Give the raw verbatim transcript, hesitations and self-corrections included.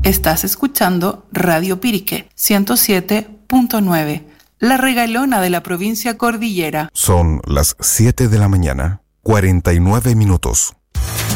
Estás escuchando Radio Pirique ciento siete punto nueve, la regalona de la provincia Cordillera. Son las siete de la mañana, cuarenta y nueve minutos.